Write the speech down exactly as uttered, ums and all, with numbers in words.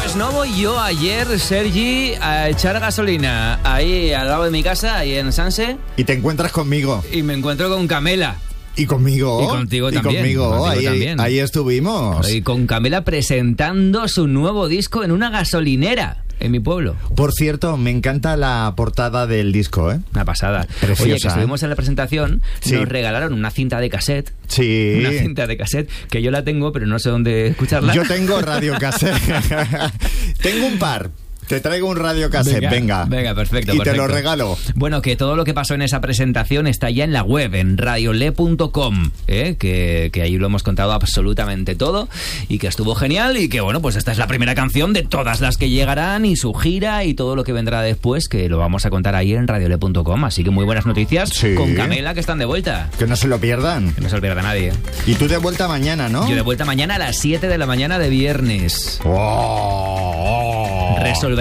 Pues no voy yo ayer, Sergi, a echar gasolina ahí al lado de mi casa, ahí en Sanse. Y te encuentras conmigo. Y me encuentro con Camela. Y conmigo. Y contigo también. Y conmigo. Contigo ahí, también. ahí estuvimos. Y con Camela presentando su nuevo disco en una gasolinera en mi pueblo. Por cierto, me encanta la portada del disco, ¿eh? Una pasada. Preciosa. Oye, que estuvimos en la presentación, sí. Nos regalaron una cinta de cassette. Sí. Una cinta de cassette, que yo la tengo, pero no sé dónde escucharla. Yo tengo radio cassette. Tengo un par. Te traigo un radio cassette, venga. Venga, venga perfecto. Y perfecto. te lo regalo. Bueno, que todo lo que pasó en esa presentación está ya en la web, en radiole punto com, ¿eh? que, que ahí lo hemos contado absolutamente todo y que estuvo genial y que, bueno, pues esta es la primera canción de todas las que llegarán y su gira y todo lo que vendrá después, que lo vamos a contar ahí en radiole punto com. Así que muy buenas noticias sí. con Camela, que están de vuelta. Que no se lo pierdan. Que no se lo pierda nadie. Y tú de vuelta mañana, ¿no? Yo de vuelta mañana a las siete de la mañana de viernes. Oh, oh. Resolver